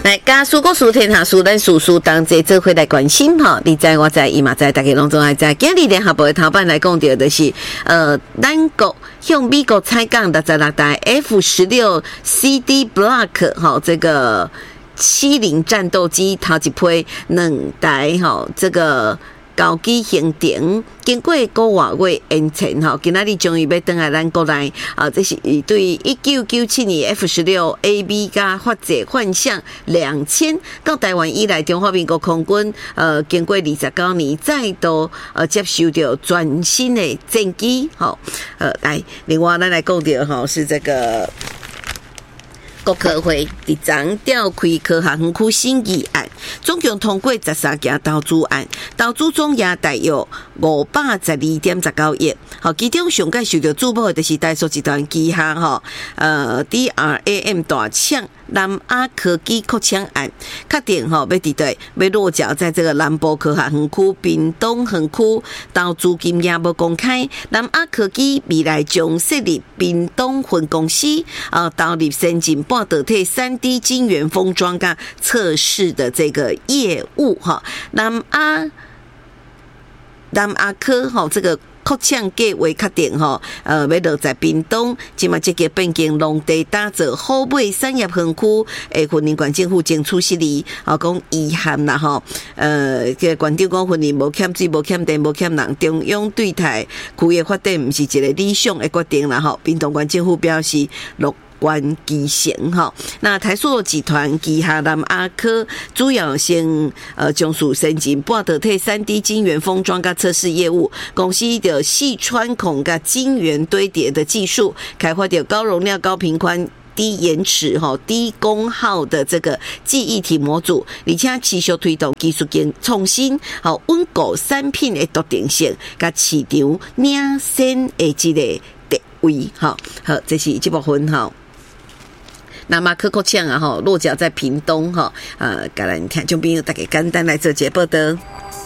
来，家书国书天下书，咱书书当这做伙来关心哈。你知我知，伊嘛知，大家拢总爱知。今日联合报的头版来讲到的是，咱国向美国采购66台 F-16 CD Block 哈，这个70战斗机头一批2台哈，这个。高机行程经过5个月延前吼，今仔日终于要登来咱国内啊！这是对1997年 F-16A/B 加发射幻象2000到台湾以来，中华民国空军经过29年再度接受到全新的战机吼，来，另外咱来讲到吼是这个。国科会伫昨召开科学园区审议案，总共通过13件投资案，投资总额大约512.19亿。好，其中上届受到注目的就是台塑集团旗下DRAM 大厂南亚科技扩厂案，确定要伫对要落脚在这个南部科学园区、屏东园区，投资金额无公开。南亚科技未来将设立屏东分公司，投入先进半导体 3D 晶圆封装跟测试的这个业务哈。南亚科这个。扩厂计划确定要落在屏东，即嘛积极变更农地打造好美产业园区，云林县政府争取失利，讲遗憾啦这县长讲云林无欠水、无欠电、无欠人，中央对台区域发展毋是一个理想的决定啦屏东县政府表示乐观其成哈。那台塑集团旗下南亚科主要先从事先进半导体 3D 晶圆封装跟测试业务，公司的细穿孔跟晶圆堆叠的技术，开发的高容量、高频宽。低延迟、低功耗的这个记忆体模组，而且持续推动技术创新，稳固产品的独定性，跟市场领先的这个地位。好，这是这部分哈。那么科扩厂落脚在屏东哈，甲咱听众朋友大家简单来做节报道。